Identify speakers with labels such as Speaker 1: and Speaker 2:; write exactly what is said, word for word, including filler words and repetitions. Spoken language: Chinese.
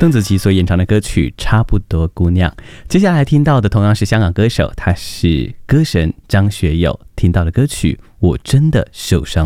Speaker 1: 邓紫棋所演唱的歌曲《差不多姑娘》。接下来听到的同样是香港歌手，他是歌神张学友，听到的歌曲《我真的受伤》。